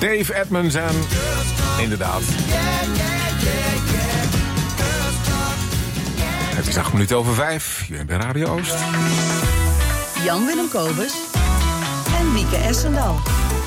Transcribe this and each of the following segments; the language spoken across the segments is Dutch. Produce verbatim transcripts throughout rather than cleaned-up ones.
Dave Edmunds en inderdaad. Het is acht minuten over vijf. Je bent bij Radio Oost. Jan-Willem Kobus en Mieke Essendal.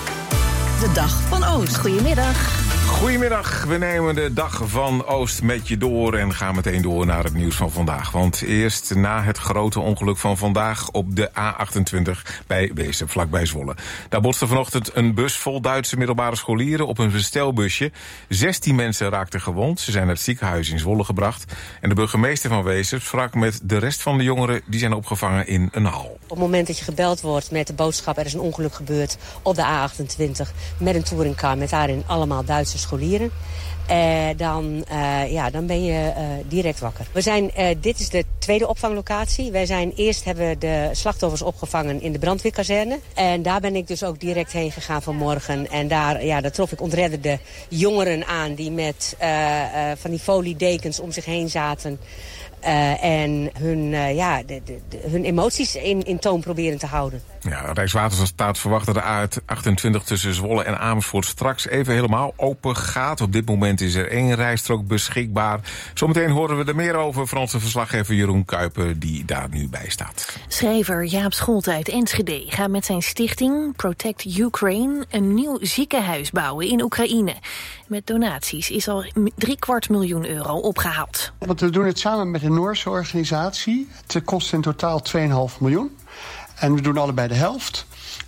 De Dag van Oost. Goedemiddag. Goedemiddag, we nemen de Dag van Oost met je door en gaan meteen door naar het nieuws van vandaag. Want eerst na het grote ongeluk van vandaag op de A achtentwintig bij Weesp, vlakbij Zwolle. Daar botste vanochtend een bus vol Duitse middelbare scholieren op een bestelbusje. zestien mensen raakten gewond, ze zijn naar het ziekenhuis in Zwolle gebracht. En de burgemeester van Weesp sprak met de rest van de jongeren die zijn opgevangen in een hal. Op het moment dat je gebeld wordt met de boodschap, er is een ongeluk gebeurd op de A achtentwintig met een touringcar met daarin allemaal Duitse scholieren. Uh, dan, uh, ja, dan ben je uh, direct wakker. We zijn, uh, dit is de tweede opvanglocatie. Wij zijn eerst hebben we de slachtoffers opgevangen in de brandweerkazerne. En daar ben ik dus ook direct heen gegaan vanmorgen. En daar, ja, daar trof ik ontredderde jongeren aan die met uh, uh, van die foliedekens om zich heen zaten. Uh, en hun, uh, ja, de, de, de, hun emoties in, in toon proberen te houden. Ja, Rijkswaterstaat verwacht dat de A achtentwintig tussen Zwolle en Amersfoort straks even helemaal open gaat. Op dit moment is er één rijstrook beschikbaar. Zometeen horen we er meer over. Franse verslaggever Jeroen Kuiper, die daar nu bij staat. Schrijver Jaap Scholte uit Enschede gaat met zijn stichting Protect Ukraine een nieuw ziekenhuis bouwen in Oekraïne. Met donaties is al drie kwart miljoen euro opgehaald. Want we doen het samen met een Noorse organisatie. Het kost in totaal twee komma vijf miljoen. En we doen allebei de helft.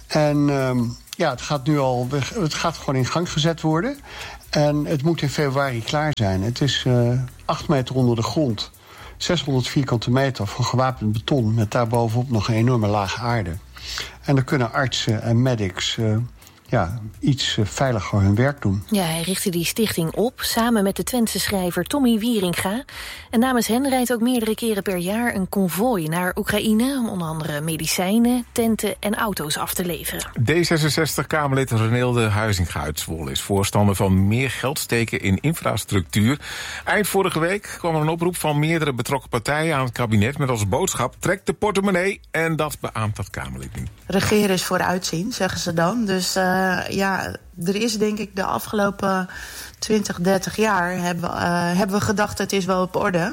En um, ja, het gaat nu al, het gaat gewoon in gang gezet worden. En het moet in februari klaar zijn. Het is uh, acht meter onder de grond. zeshonderd vierkante meter van gewapend beton. Met daarbovenop nog een enorme laag aarde. En dan kunnen artsen en medics Uh, ja, iets veiliger hun werk doen. Ja, hij richtte die stichting op, samen met de Twentse schrijver Tommy Wieringa. En namens hen rijdt ook meerdere keren per jaar een konvooi naar Oekraïne om onder andere medicijnen, tenten en auto's af te leveren. D zesenzestig-Kamerlid Renilde Huizinga uit Zwolle is voorstander van meer geld steken in infrastructuur. Eind vorige week kwam er een oproep van meerdere betrokken partijen aan het kabinet met als boodschap: trek de portemonnee. En dat beaamt dat Kamerlid nu. Regeren is vooruitzien, zeggen ze dan. Dus uh, ja, er is denk ik de afgelopen twintig, dertig jaar hebben, uh, hebben we gedacht het is wel op orde.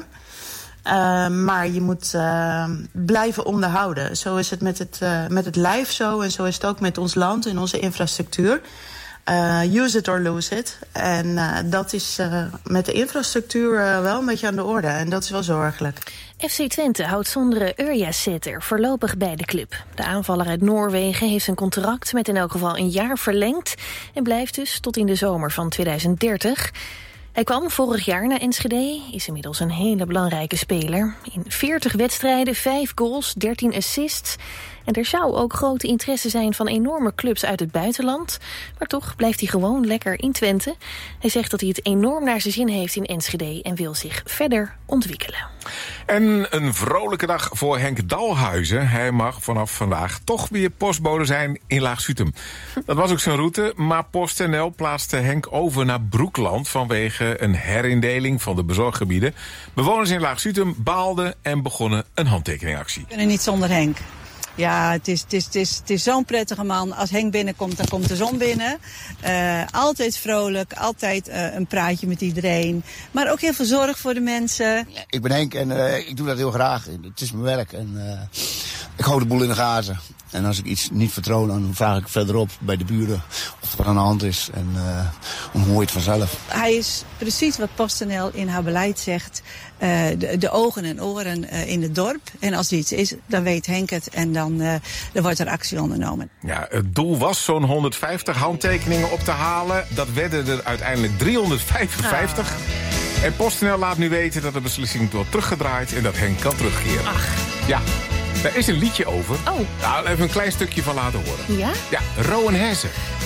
Uh, maar je moet uh, blijven onderhouden. Zo is het met het, uh, met het lijf zo en zo is het ook met ons land en onze infrastructuur. Uh, use it or lose it. En uh, dat is uh, met de infrastructuur uh, wel een beetje aan de orde. En dat is wel zorgelijk. F C Twente houdt Sondre Urjasæter voorlopig bij de club. De aanvaller uit Noorwegen heeft zijn contract met in elk geval een jaar verlengd en blijft dus tot in de zomer van tweeduizend dertig. Hij kwam vorig jaar naar Enschede, is inmiddels een hele belangrijke speler. In veertig wedstrijden, vijf goals, dertien assists. En er zou ook grote interesse zijn van enorme clubs uit het buitenland. Maar toch blijft hij gewoon lekker in Twente. Hij zegt dat hij het enorm naar zijn zin heeft in Enschede en wil zich verder ontwikkelen. En een vrolijke dag voor Henk Dalhuizen. Hij mag vanaf vandaag toch weer postbode zijn in Laag-Sutem. Dat was ook zijn route, maar PostNL plaatste Henk over naar Broekland vanwege een herindeling van de bezorggebieden. Bewoners in Laag-Sutem baalden en begonnen een handtekeningactie. We kunnen niet zonder Henk. Ja, het is, het is, het is, het is zo'n prettige man. Als Henk binnenkomt, dan komt de zon binnen. Uh, altijd vrolijk, altijd uh, een praatje met iedereen. Maar ook heel veel zorg voor de mensen. Ik ben Henk en uh, ik doe dat heel graag. Het is mijn werk en uh, ik hou de boel in de gaten. En als ik iets niet vertrouw, dan vraag ik verderop bij de buren of er wat aan de hand is. En uh, dan hoor je het vanzelf. Hij is precies wat PostNL in haar beleid zegt. Uh, de, de ogen en oren uh, in het dorp. En als er iets is, dan weet Henk het en dan, uh, dan wordt er actie ondernomen. Ja, het doel was zo'n honderdvijftig handtekeningen op te halen. Dat werden er uiteindelijk driehonderdvijfenvijftig. Ah. En PostNL laat nu weten dat de beslissing wordt teruggedraaid en dat Henk kan terugkeren. Ach. Ja. Daar is een liedje over. Oh. Nou, even een klein stukje van laten horen. Ja? Ja, Rowan Hesse.